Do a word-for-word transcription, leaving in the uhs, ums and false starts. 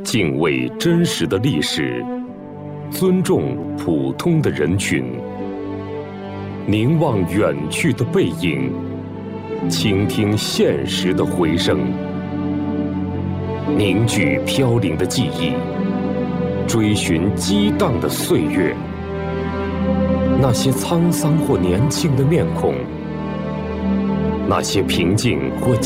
敬畏真实的历史，尊重普通的人群，凝望远去的背影，倾听现实的回声，凝聚飘零的记忆，追寻激荡的岁月。那些沧桑或年轻的面孔，那些平静或